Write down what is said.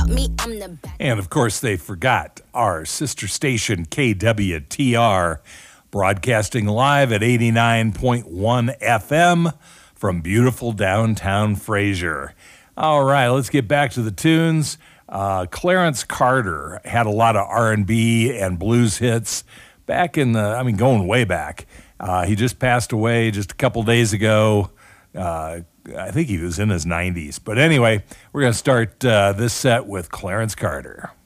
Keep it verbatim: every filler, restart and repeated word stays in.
me, I'm the best. And of course, they forgot our sister station, K W T R, broadcasting live at eighty-nine point one F M from beautiful downtown Fraser. All right, let's get back to the tunes. Uh, Clarence Carter had a lot of R and B and blues hits back in the, I mean, going way back. Uh, he just passed away just a couple days ago. Uh, I think he was in his nineties. But anyway, we're going to start uh, this set with Clarence Carter.